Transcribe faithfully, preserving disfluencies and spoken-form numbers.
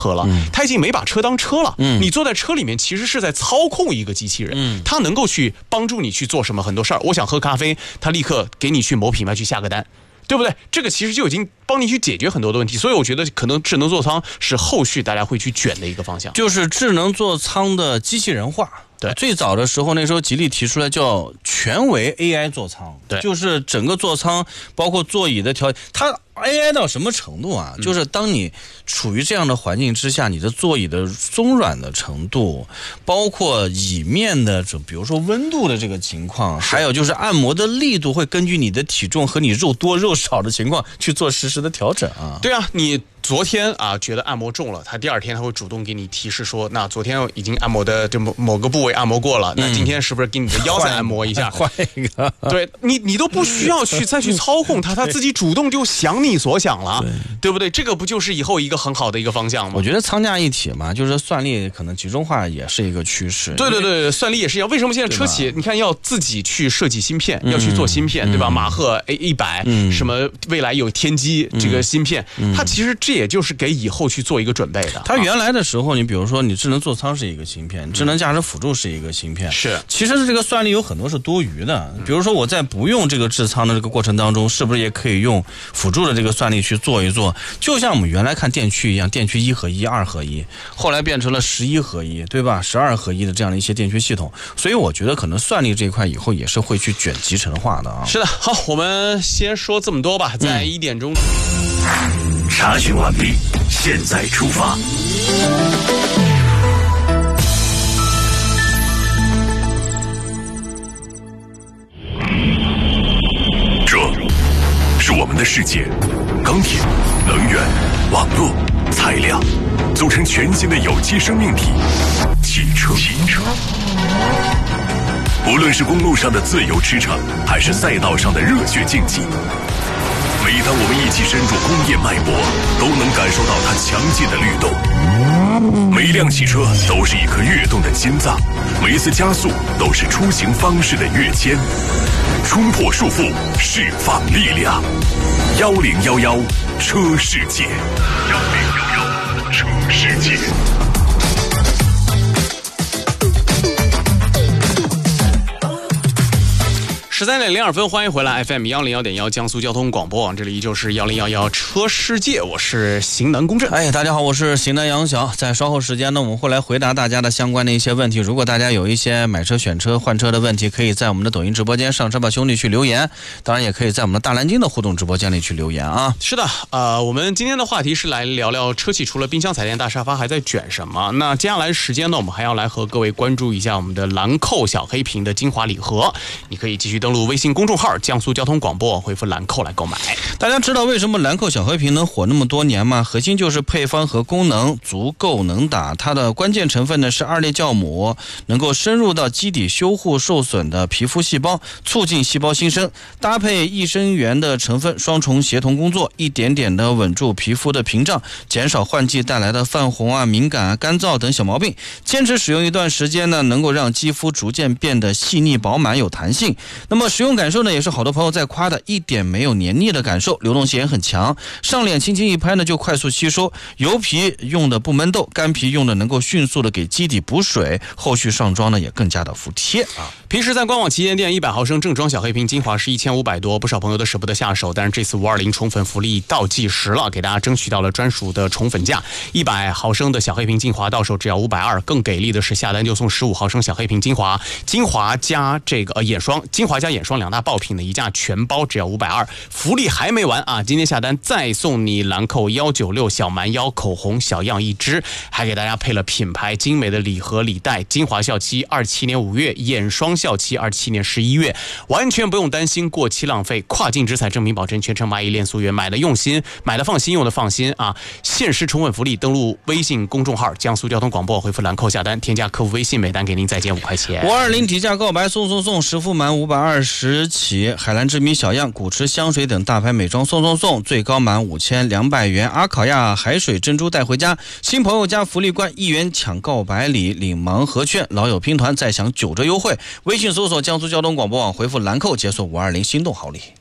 车了，他已经没把车当车了。嗯，你坐在车里面其实是在操控一个机器人，嗯，它能够去帮助你去做什么很多事儿。我想喝咖啡，它立刻给你去某品牌去下个单，对不对？这个其实就已经帮你去解决很多的问题。所以我觉得可能智能座舱是后续大家会去卷的一个方向， 就是智能座舱的机器人化。对，最早的时候，那时候吉利提出来叫全为 A I 座舱，对，就是整个座舱包括座椅的调，它 A I 到什么程度啊？嗯、就是当你处于这样的环境之下，你的座椅的松软的程度，包括椅面的，比如说温度的这个情况，还有就是按摩的力度，会根据你的体重和你肉多肉少的情况去做实时的调整啊。 对啊，你昨天啊觉得按摩重了，他第二天他会主动给你提示说，那昨天已经按摩的这某某个部位按摩过了，那今天是不是给你的腰再按摩一下？ 换一个， 对你你都不需要去再去操控它，它自己主动就想你所想了，对, 对不对？这个不就是以后一个很好的一个方向吗？ 我觉得舱架一体嘛，就是算力可能集中化也是一个趋势。 对对对，算力也是一样。为什么现在车企你看要自己去设计芯片，要去做芯片，嗯、对吧？马赫 A 一百、嗯，什么未来有天玑这个芯片，嗯、它其实这也就是给以后去做一个准备的。 它原来的时候，你比如说你智能座舱是一个芯片，智能驾驶辅助是一个芯片， 是。 其实这个算力有很多是多余的。比如说我在不用这个智舱的这个过程当中，是不是也可以用辅助的这个算力去做一做？就像我们原来看电驱一样，电驱一合一、二合一，后来变成了十一合一，对吧？十二合一的这样的一些电驱系统。所以我觉得可能算力这一块以后也是会去卷集成化的啊。 是的，好，我们先说这么多吧，在一点钟。 嗯、查询完毕，现在出发。这是我们的世界，钢铁、能源、网络、材料，组成全新的有机生命体——汽车。汽车，无论是公路上的自由驰骋，还是赛道上的热血竞技，每当我们一起深入工业脉搏，都能感受到它强劲的律动。每辆汽车都是一颗跃动的心脏，每一次加速都是出行方式的跃迁。冲破束缚，释放力量。幺零幺幺车世界，幺零幺幺车世界。 十三点零二分，欢迎回来 F M 幺零幺点幺江苏交通广播网，这里依旧是幺零幺幺车世界，我是型男公正。 哎，大家好，我是型男杨晓。在稍后时间呢，我们会来回答大家的相关的一些问题。如果大家有一些买车、选车、换车的问题，可以在我们的抖音直播间上车吧兄弟去留言，当然也可以在我们的大蓝鲸的互动直播间里去留言啊。 是的，呃，我们今天的话题是来聊聊车企除了冰箱、彩电、大沙发还在卷什么。那接下来时间呢，我们还要来和各位关注一下我们的兰蔻小黑瓶的精华礼盒，你可以继续登录微信公众号江苏交通广播，回复兰蔻来购买。 大家知道为什么兰蔻小黑瓶能火那么多年吗？核心就是配方和功能足够能打，它的关键成分呢是二裂酵母，能够深入到基底修护受损的皮肤细胞，促进细胞新生，搭配益生元的成分，双重协同工作，一点点的稳住皮肤的屏障，减少换季带来的泛红啊、敏感啊、干燥等小毛病。坚持使用一段时间呢，能够让肌肤逐渐变得细腻饱满有弹性。那么使用感受呢，也是好多朋友在夸的，一点没有黏腻的感受，流动性也很强，上脸轻轻一拍呢就快速吸收，油皮用的不闷痘，干皮用的能够迅速的给基底补水，后续上妆呢也更加的服帖啊。 平时在官网旗舰店一百毫升正装小黑瓶精华是一千五百多，不少朋友都舍不得下手，但是这次五二零宠粉福利倒计时了，给大家争取到了专属的宠粉价，一百毫升的小黑瓶精华到手只要五百二十，更给力的是下单就送十五毫升小黑瓶精华，精华加这个呃眼霜，精华加眼霜两大爆品的一价全包只要五百二十，福利还没完啊！今天下单再送你兰蔻一九六小蛮腰口红小样一支，还给大家配了品牌精美的礼盒礼袋，精华效期二七年五月，眼霜效期二七年十一月，完全不用担心过期浪费，跨境直采证明保证，全程蚂蚁链溯源，买的用心，买的放心，用的放心啊！限时宠粉福利，登录微信公众号江苏交通广播，回复兰蔻下单，添加客服微信，每单给您再减五块钱。 五二零底价告白送送送，实付满五百二十起，海蓝之谜小样、古驰香水等大牌美妆送送送，最高满五千两百元。阿考亚海水珍珠带回家，新朋友加福利罐一元抢告白礼，领盲盒券，老友拼团再享九折优惠。微信搜索江苏交通广播网，回复兰蔻解锁五二零心动好礼。